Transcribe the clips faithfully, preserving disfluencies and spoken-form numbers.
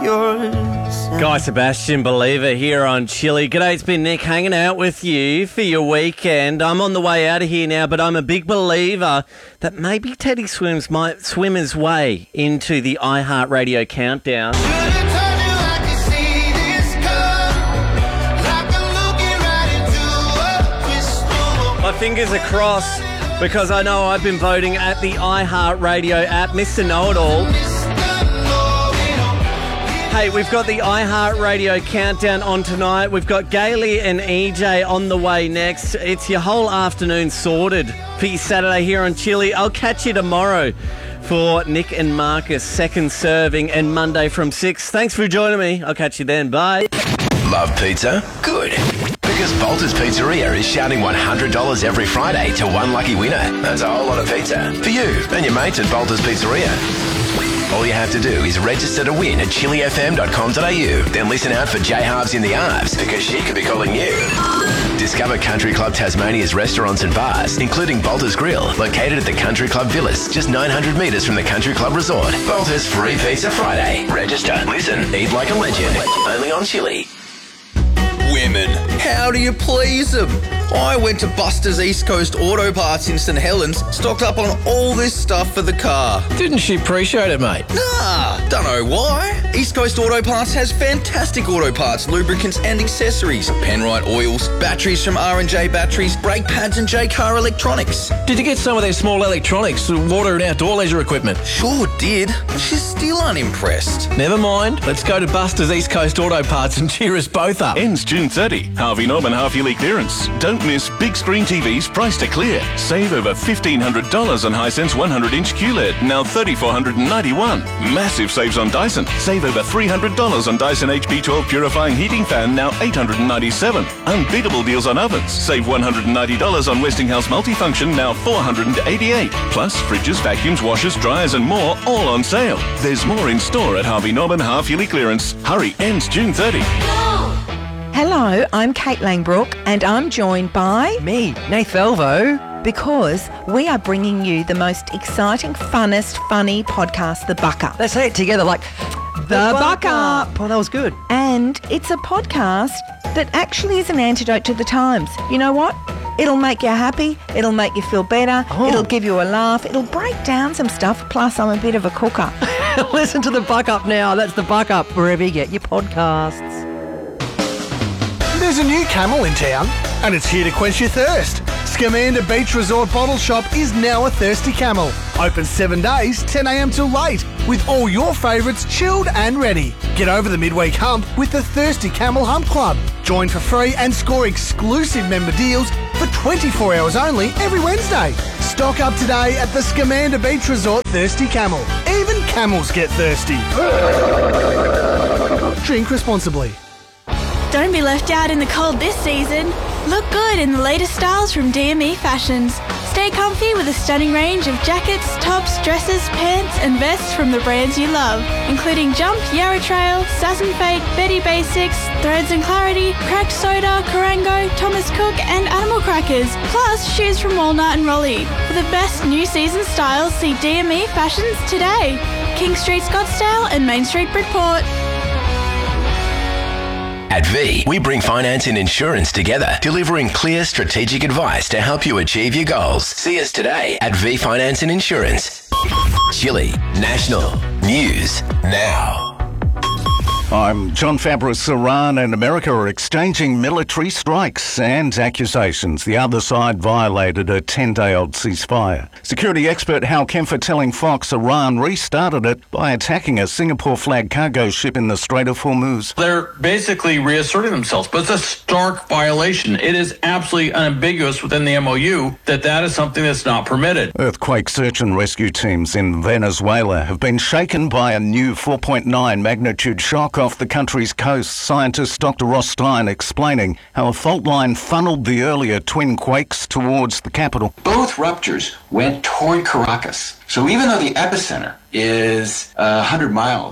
yours. Guy Sebastian, Believer, here on Chili. G'day, it's been Nick hanging out with you for your weekend. I'm on the way out of here now, but I'm a big believer that maybe Teddy Swims might swim his way into the iHeartRadio countdown. My fingers are crossed because I know I've been voting at the iHeartRadio app. Mister Know-It-All. Hey, we've got the iHeartRadio countdown on tonight. We've got Gailey and E J on the way next. It's your whole afternoon sorted for your Saturday here on Chili. I'll catch you tomorrow for Nick and Marcus, second serving, and Monday from six. Thanks for joining me. I'll catch you then. Bye. Love pizza? Good. Because Bolter's Pizzeria is shouting one hundred dollars every Friday to one lucky winner. That's a whole lot of pizza for you and your mates at Bolter's Pizzeria. All you have to do is register to win at chili f m dot com dot a u. Then listen out for J Halves in the Arves because she could be calling you. Discover Country Club Tasmania's restaurants and bars, including Bolter's Grill, located at the Country Club Villas, just nine hundred metres from the Country Club Resort. Bolter's Free Pizza Friday. Register, listen, eat like a legend. Only on Chili. Women, how do you please them? I went to Buster's East Coast Auto Parts in St Helens, stocked up on all this stuff for the car. Didn't she appreciate it, mate? Nah, don't know why. East Coast Auto Parts has fantastic auto parts, lubricants and accessories, Penrite oils, batteries from R and J Batteries, brake pads and J-Car Electronics. Did you get some of their small electronics, water and outdoor leisure equipment? Sure did. She's still unimpressed. Never mind. Let's go to Buster's East Coast Auto Parts and cheer us both up. Ends June thirtieth. Harvey Norman half-yearly clearance. Don't miss big screen T Vs priced to clear. Save over fifteen hundred dollars on Hisense one hundred inch Q L E D, now three thousand four hundred ninety-one dollars. Massive saves on Dyson. Save over three hundred dollars on Dyson H P twelve Purifying Heating Fan, now eight hundred ninety-seven dollars. Unbeatable deals on ovens. Save one hundred ninety dollars on Westinghouse Multifunction, now four hundred eighty-eight dollars. Plus, fridges, vacuums, washers, dryers and more, all on sale. There's more in store at Harvey Norman half-yearly clearance. Hurry, ends June thirtieth. Hello, I'm Kate Langbrook and I'm joined by... me, Nath Velvo. Because we are bringing you the most exciting, funnest, funny podcast, The Buck Up. Let's say it together like... The Buck Up. Oh, that was good. And it's a podcast that actually is an antidote to the times. You know what? It'll make you happy. It'll make you feel better. Oh. It'll give you a laugh. It'll break down some stuff. Plus, I'm a bit of a cooker. Listen to The Buck Up now. That's The Buck Up wherever you get your podcasts. There's a new Camel in town, and it's here to quench your thirst. Scamander Beach Resort Bottle Shop is now a Thirsty Camel. Open seven days, ten a m till late, with all your favourites chilled and ready. Get over the midweek hump with the Thirsty Camel Hump Club. Join for free and score exclusive member deals for twenty-four hours only every Wednesday. Stock up today at the Scamander Beach Resort Thirsty Camel. Even camels get thirsty. Drink responsibly. Don't be left out in the cold this season. Look good in the latest styles from D M E Fashions. Stay comfy with a stunning range of jackets, tops, dresses, pants and vests from the brands you love, including Jump, Yarra Trail, Sass and Fate, Betty Basics, Threads and Clarity, Cracked Soda, Karango, Thomas Cook and Animal Crackers, plus shoes from Walnut and Raleigh. For the best new season styles, see D M E Fashions today. King Street Scottsdale and Main Street Bridport. At V, we bring finance and insurance together, delivering clear strategic advice to help you achieve your goals. See us today at V Finance and Insurance. Chili National News Now. I'm John Fabris. Iran and America are exchanging military strikes and accusations. The other side violated a ten-day-old ceasefire. Security expert Hal Kempfer telling Fox Iran restarted it by attacking a Singapore-flagged cargo ship in the Strait of Hormuz. They're basically reasserting themselves, but it's a stark violation. It is absolutely unambiguous within the M O U that that is something that's not permitted. Earthquake search and rescue teams in Venezuela have been shaken by a new four point nine magnitude shock off the country's coast. Scientist Doctor Ross Stein explaining how a fault line funneled the earlier twin quakes towards the capital. Both ruptures went toward Caracas. So even though the epicenter is uh, one hundred miles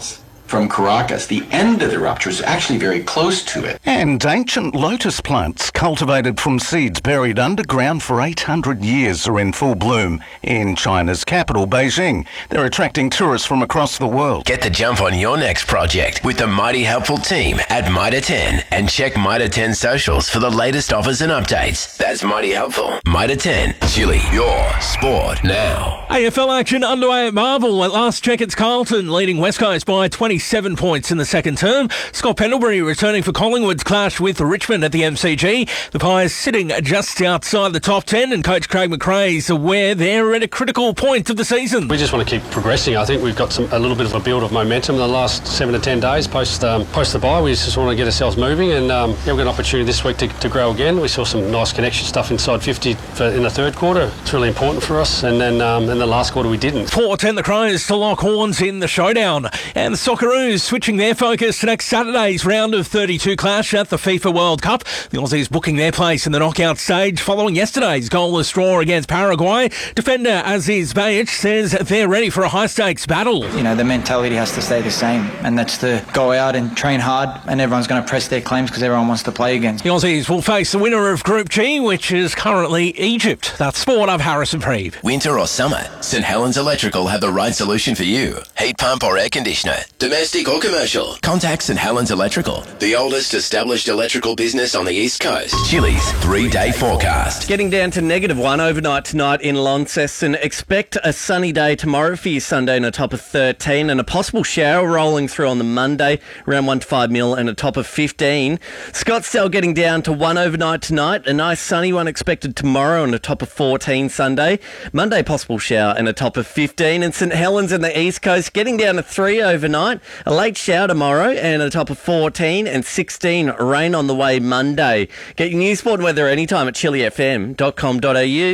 from Caracas. The end of the rupture is actually very close to it. And ancient lotus plants cultivated from seeds buried underground for eight hundred years are in full bloom in China's capital, Beijing. They're attracting tourists from across the world. Get the jump on your next project with the Mighty Helpful team at Mitre ten and check Mitre ten socials for the latest offers and updates. That's Mighty Helpful. Mitre ten, Chili, your sport now. A F L action underway at Marvel. At last check, it's Carlton leading West Coast by twenty-seven points in the second term. Scott Pendlebury returning for Collingwood's clash with Richmond at the M C G. The Pies sitting just outside the top ten, and coach Craig McRae's aware they're at a critical point of the season. We just want to keep progressing. I think we've got some, a little bit of a build of momentum in the last seven to ten days post um, post the bye. We just want to get ourselves moving, and um, yeah, we've got an opportunity this week to, to grow again. We saw some nice connection stuff inside fifty for, in the third quarter. It's really important for us, and then um, in the last quarter we didn't. four ten the Crows to lock horns in the showdown, and the Socceroos switching their focus to next Saturday's round of thirty-two clash at the FIFA World Cup. The Aussies booking their place in the knockout stage following yesterday's goalless draw against Paraguay. Defender Aziz Bayic says they're ready for a high-stakes battle. You know, the mentality has to stay the same, and that's to go out and train hard, and everyone's going to press their claims because everyone wants to play against. The Aussies will face the winner of Group G, which is currently Egypt. That's Sport. I'm Harrison Preeve. Winter or summer, St Helens Electrical have the right solution for you. Heat pump or air conditioner, domestic or commercial. Contact St Helens Electrical, the oldest established electrical business on the East Coast. Chili's three-day forecast. Getting down to negative one overnight tonight in Launceston. Expect a sunny day tomorrow for your Sunday and a top of thirteen, and a possible shower rolling through on the Monday, around one to five mil and a top of fifteen. Scottsdale getting down to one overnight tonight, a nice sunny one expected tomorrow and a top of fourteen Sunday. Monday possible shower and a top of fifteen, and St Helens and the East Coast getting down to three overnight, a late shower tomorrow and a top of fourteen, and sixteen rain on the way Monday. Get your news, sport and weather anytime at chili f m dot com dot a u.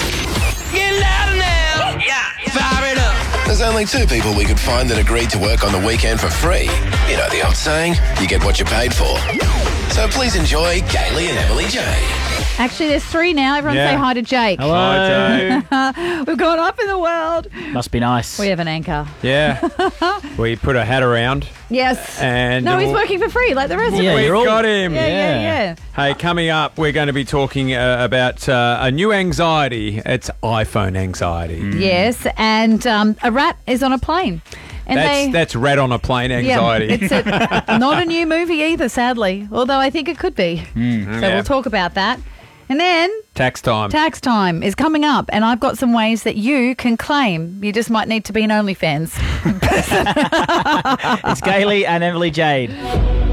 Get louder now! Yeah, fire it up! There's only two people we could find that agreed to work on the weekend for free. You know the old saying, you get what you paid for. So please enjoy Gailey and Emily J. Actually, there's three now. Everyone Yeah. say hi to Jake. Hello. Hi, Jake. We've gone up in the world. Must be nice. We have an anchor. Yeah. We put a hat around. Yes. And no, he's we'll- working for free like the rest Yeah, of us. We've got him. Yeah, yeah, yeah. Hey, coming up, we're going to be talking uh, about uh, a new anxiety. It's iPhone anxiety. Yes, and um, a rat is on a plane. And that's they, that's rat on a plane anxiety. Yeah, it's a, not a new movie either, sadly, although I think it could be. Mm. So Yeah. we'll talk about that. And then Tax time. tax time is coming up, and I've got some ways that you can claim. You just might need to be an OnlyFans. It's Gailey and Emily Jade.